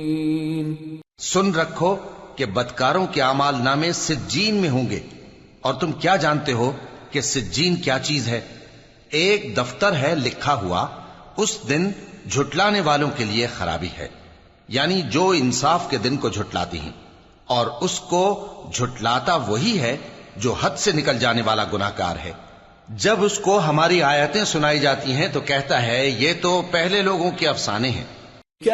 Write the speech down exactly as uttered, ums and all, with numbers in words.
सुन रखो कि बदकारों के आमाल नामे सिज्जीन में होंगे, और तुम क्या जानते हो कि सिज्जीन क्या चीज है? एक दफ्तर है लिखा हुआ, उस दिन झुटलाने वालों के लिए खराबी है, यानी जो इंसाफ के दिन को झुटलाती हैं, और उसको झुटलाता वही है जो हद से निकल जाने वाला गुनाहगार है। जब उसको हमारी आयतें सुनाई जाती हैं तो कहता है ये तो पहले लोगों के अफसाने हैं।